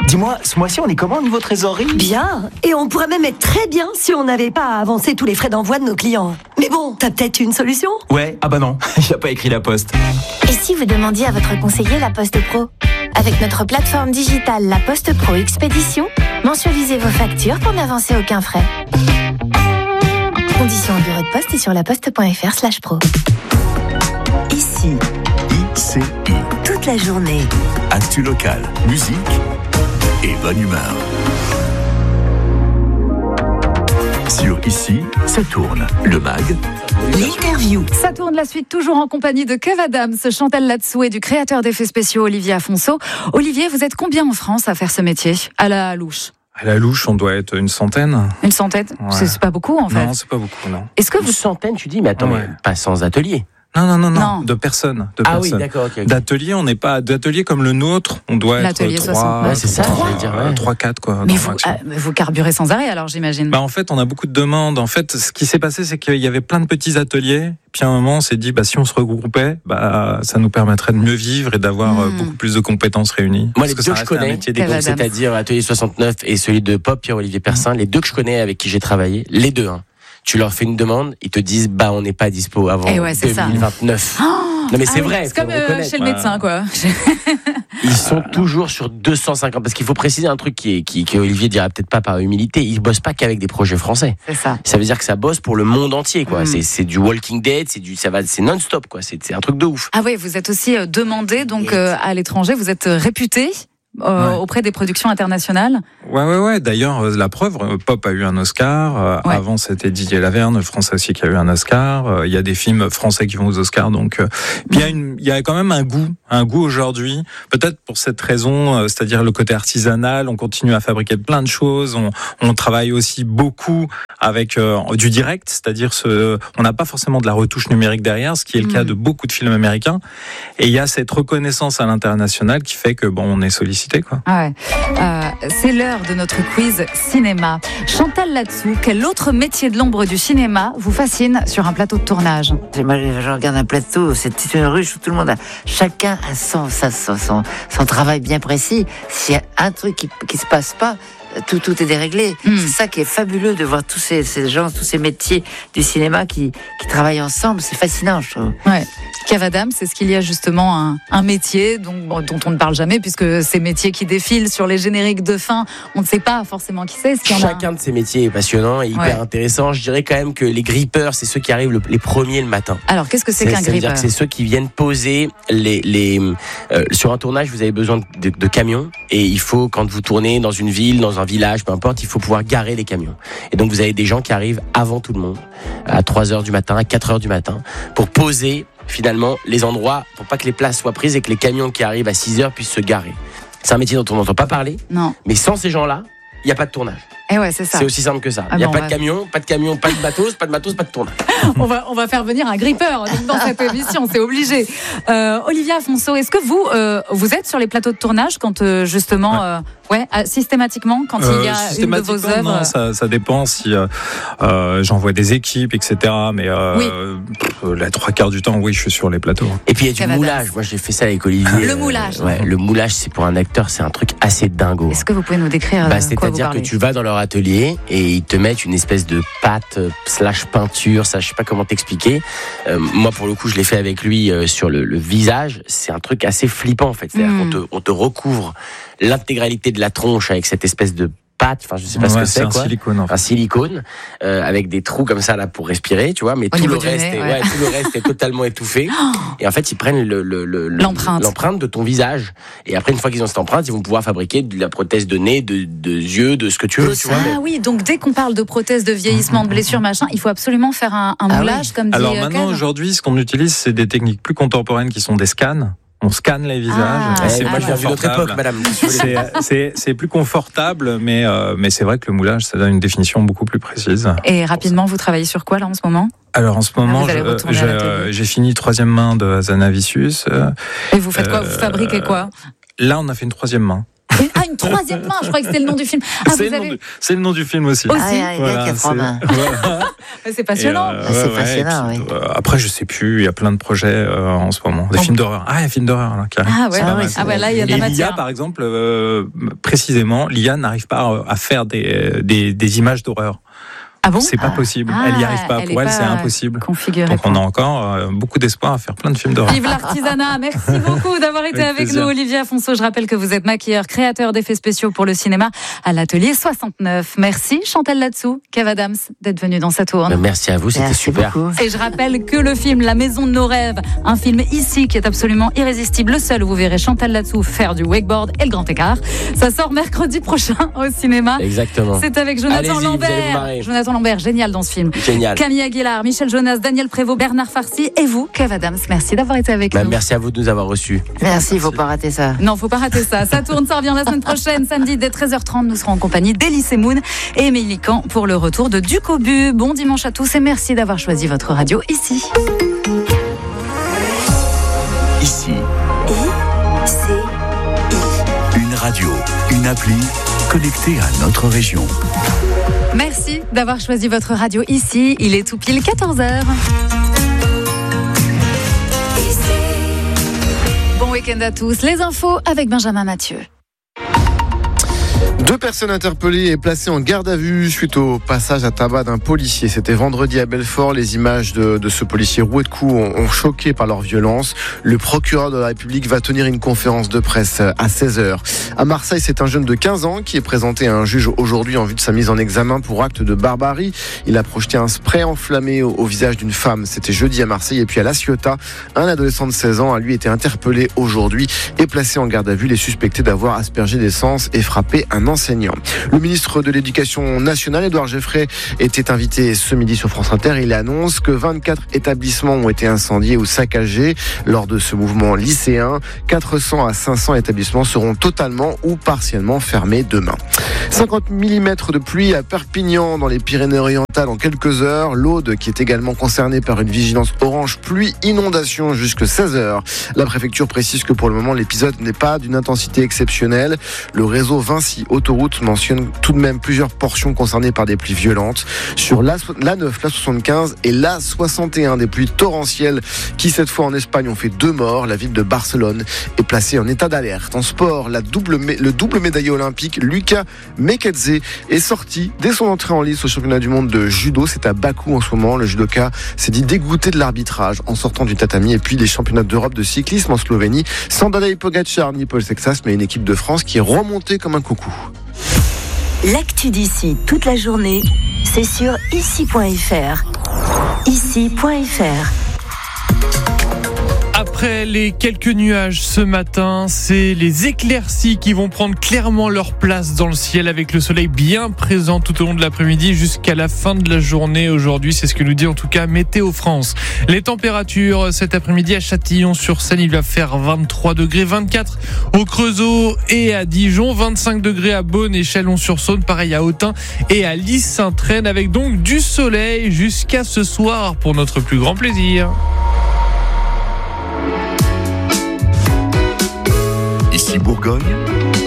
Dis-moi, ce mois-ci, on est comment au niveau trésorerie ? Bien. Et on pourrait même être très bien si on n'avait pas à avancer tous les frais d'envoi de nos clients. Mais bon, t'as peut-être une solution ? Ouais, ah bah non, il a pas écrit la poste. Et si vous demandiez à votre conseiller La Poste Pro ? Avec notre plateforme digitale La Poste Pro Expédition, mensualisez vos factures pour n'avancer aucun frais. Conditions au bureau de poste et sur laposte.fr/pro. Ici, ICI. toute la journée. Actu locale, musique et bonne humeur. Sur Ici, ça tourne. Le mag. L'interview. Ça tourne la suite, toujours en compagnie de Kev Adams, Chantal Latsou et du créateur d'effets spéciaux Olivier Afonso. Olivier, vous êtes combien en France à faire ce métier, à la louche ? À la louche, on doit être une centaine. Une centaine ? Ouais. C'est pas beaucoup en fait. Non, c'est pas beaucoup, non. Est-ce que Une vous... centaine, tu dis, mais attends, Ouais. mais pas sans atelier. Non, de personnes. Ah oui, d'accord, ok. D'ateliers, on n'est pas d'ateliers comme le nôtre, on doit être L'atelier 3, 60. Ouais, c'est ça, j'allais dire, ouais. 3-4 quoi. Mais grand maximum. vous carburez sans arrêt alors, j'imagine. En fait, on a beaucoup de demandes. En fait, ce qui s'est passé, c'est qu'il y avait plein de petits ateliers. Puis à un moment, on s'est dit, si on se regroupait, ça nous permettrait de mieux vivre et d'avoir beaucoup plus de compétences réunies. Moi, les Parce deux que que je ça reste un connais, métier Kev d'équipe. Adams. c'est-à-dire Atelier 69 et celui de Pop, Pierre-Olivier Persin, les deux que je connais avec qui j'ai travaillé, les deux, tu leur fais une demande, ils te disent, on n'est pas dispo avant Eh ouais, c'est ça. 2029. Non, mais c'est vrai. C'est comme chez le médecin, quoi. Ils sont toujours sur 250, parce qu'il faut préciser un truc qui Olivier dira peut-être pas par humilité, ils bossent pas qu'avec des projets français. C'est ça. Ça veut dire que ça bosse pour le monde entier, quoi. C'est du Walking Dead, c'est non-stop, quoi. C'est un truc de ouf. Ah oui, vous êtes aussi demandé donc à l'étranger, vous êtes réputé auprès des productions internationales. Ouais. D'ailleurs, la preuve, Pop a eu un Oscar. Ouais. Avant, c'était Didier Laverne, le français aussi, qui a eu un Oscar. Il y a des films français qui vont aux Oscars. Donc, puis il y a quand même un goût aujourd'hui. Peut-être pour cette raison, c'est-à-dire le côté artisanal. On continue à fabriquer plein de choses. On travaille aussi beaucoup avec du direct, c'est-à-dire on n'a pas forcément de la retouche numérique derrière, ce qui est le cas de beaucoup de films américains. Et il y a cette reconnaissance à l'international qui fait que on est sollicité. Quoi. Ah ouais. C'est l'heure de notre quiz cinéma. Chantal Latsou, quel autre métier de l'ombre du cinéma vous fascine sur un plateau de tournage ? Moi, je regarde un plateau, c'est une ruche où tout le monde chacun a son travail bien précis. S'il y a un truc qui se passe pas, tout est déréglé. C'est ça qui est fabuleux de voir tous ces gens, tous ces métiers du cinéma qui travaillent ensemble. C'est fascinant, je trouve. Ouais. Kev Adams, c'est ce qu'il y a justement un métier dont on ne parle jamais, puisque ces métiers qui défilent sur les génériques de fin, on ne sait pas forcément qui c'est. Chacun de ces métiers est passionnant et hyper intéressant. Je dirais quand même que les grippeurs, c'est ceux qui arrivent les premiers le matin. Alors, qu'est-ce que c'est qu'un grippeur ? C'est ceux qui viennent poser sur un tournage, vous avez besoin de camions et il faut, quand vous tournez dans une ville, dans un village, peu importe, il faut pouvoir garer les camions. Et donc, vous avez des gens qui arrivent avant tout le monde, à 3h du matin, à 4h du matin, pour poser finalement les endroits, pour pas que les places soient prises et que les camions qui arrivent à 6h puissent se garer. C'est un métier dont on n'entend pas parler, mais sans ces gens-là, il n'y a pas de tournage. Eh ouais, c'est ça. C'est aussi simple que ça. Il n'y a pas de camion, pas de matos, pas de tournage. on va faire venir un grippeur dans cette émission, c'est obligé. Olivier Afonso, est-ce que vous êtes sur les plateaux de tournage quand justement, systématiquement, quand il y a une de vos œuvres Non, ça dépend si j'envoie des équipes, etc. Mais la 3/4 du temps, oui, je suis sur les plateaux. Et puis il y a du moulage. Moi, j'ai fait ça avec Olivier. Le moulage. Le moulage, c'est pour un acteur, c'est un truc assez dingo. Est-ce que vous pouvez nous décrire quoi vous c'est-à-dire parlez ? que tu vas dans leur atelier et ils te mettent une espèce de pâte / peinture, ça je sais pas comment t'expliquer. Moi pour le coup je l'ai fait avec lui sur le visage, c'est un truc assez flippant en fait. C'est-à-dire qu'on te recouvre l'intégralité de la tronche avec cette espèce de pâte, enfin je sais pas ce que c'est quoi. Silicone, en fait. Un silicone avec des trous comme ça là pour respirer, tu vois, mais tout le reste est totalement étouffé. Et en fait, ils prennent l'empreinte de ton visage. Et après, une fois qu'ils ont cette empreinte, ils vont pouvoir fabriquer de la prothèse de nez, de yeux, de ce que tu veux, tu vois. Ah oui, donc dès qu'on parle de prothèse, de vieillissement, de blessure, machin, il faut absolument faire un moulage comme dit. Alors maintenant, aujourd'hui, ce qu'on utilise, c'est des techniques plus contemporaines qui sont des scans. On scanne les visages. Moi, je viens d'une autre époque, madame. C'est plus confortable, mais c'est vrai que le moulage, ça donne une définition beaucoup plus précise. Et rapidement, vous travaillez sur quoi là en ce moment ? Alors en ce moment, j'ai fini 3e main de Hazanavicius. Et vous faites quoi ? Vous fabriquez quoi ? Là, on a fait une 3e main. Une une troisième main. Je crois que c'était le nom du film. Ah, c'est le nom du film aussi. Voilà, c'est passionnant. C'est passionnant, oui. Après, je sais plus, il y a plein de projets en ce moment. Des films d'horreur. Ah, il y a film d'horreur là, là, il y a de la matière. L'IA, par exemple, précisément, l'IA n'arrive pas à faire des images d'horreur. Ah bon? C'est pas possible. Elle n'y arrive pas. Pour elle, c'est impossible. Donc on a encore beaucoup d'espoir à faire plein de films d'horreur. Vive l'artisanat. Merci beaucoup d'avoir été avec nous, Olivier Afonso. Je rappelle que vous êtes maquilleur, créateur d'effets spéciaux pour le cinéma à l'Atelier 69. Merci Chantal Latsou, Kev Adams, d'être venu dans cette tourne. Merci à vous, c'était super. Beaucoup. Et je rappelle que le film La Maison de nos rêves, un film ici qui est absolument irrésistible, le seul où vous verrez Chantal Latsou faire du wakeboard et le grand écart. Ça sort mercredi prochain au cinéma. Exactement. C'est avec Jonathan Lambert. Jonathan Lambert, génial dans ce film. Génial. Camille Aguilar, Michel Jonas, Daniel Prévost, Bernard Farcy et vous, Kev Adams. Merci d'avoir été avec nous. Merci à vous de nous avoir reçus. Merci, faut pas rater ça. Non, faut pas rater ça. Ça tourne, ça revient la semaine prochaine, samedi dès 13h30. Nous serons en compagnie d'Elysée Moon et Émilie Camp pour le retour de Duc au but. Bon dimanche à tous et merci d'avoir choisi votre radio ici. Ici. Une radio, une appli connectée à notre région. Merci d'avoir choisi votre radio ici. Il est tout pile 14h. Bon week-end à tous. Les infos avec Benjamin Mathieu. 2 personnes interpellées et placées en garde à vue suite au passage à tabac d'un policier. C'était vendredi à Belfort. Les images de ce policier roué de coups ont choqué par leur violence. Le procureur de la République va tenir une conférence de presse à 16h. À Marseille, c'est un jeune de 15 ans qui est présenté à un juge aujourd'hui en vue de sa mise en examen pour acte de barbarie. Il a projeté un spray enflammé au visage d'une femme. C'était jeudi à Marseille. Et puis à La Ciotat, un adolescent de 16 ans a lui été interpellé aujourd'hui et placé en garde à vue. Il est suspecté d'avoir aspergé d'essence et frappé un enseignant. Le ministre de l'Éducation nationale, Édouard Geoffrey, était invité ce midi sur France Inter. Il annonce que 24 établissements ont été incendiés ou saccagés lors de ce mouvement lycéen. 400 à 500 établissements seront totalement ou partiellement fermés demain. 50 mm de pluie à Perpignan dans les Pyrénées-Orientales en quelques heures. L'Aude qui est également concernée par une vigilance orange pluie inondation jusque 16h. La préfecture précise que pour le moment l'épisode n'est pas d'une intensité exceptionnelle. Le réseau Vinci Autoroute mentionne tout de même plusieurs portions concernées par des pluies violentes. Sur l'A9, l'A75 et l'A61, des pluies torrentielles qui cette fois en Espagne ont fait 2 morts. La ville de Barcelone est placée en état d'alerte. En sport, le double médaillé olympique Lucas Mekadze est sorti dès son entrée en lice au championnat du monde de judo. C'est à Bakou en ce moment. Le judoka s'est dit dégoûté de l'arbitrage en sortant du tatami. Et puis les championnats d'Europe de cyclisme en Slovénie, sans Tadej Pogačar ni Paul Sexas, mais une équipe de France qui est remontée comme un coucou. L'actu d'ici toute la journée, c'est sur ici.fr. Ici.fr. Après les quelques nuages ce matin, c'est les éclaircies qui vont prendre clairement leur place dans le ciel avec le soleil bien présent tout au long de l'après-midi jusqu'à la fin de la journée aujourd'hui. C'est ce que nous dit en tout cas Météo France. Les températures cet après-midi à Châtillon-sur-Seine, il va faire 23 degrés, 24 au Creusot et à Dijon, 25 degrés à Beaune et Chalon-sur-Saône, pareil à Autun et à Lys-Saint-Traine avec donc du soleil jusqu'à ce soir pour notre plus grand plaisir. Ici Bourgogne,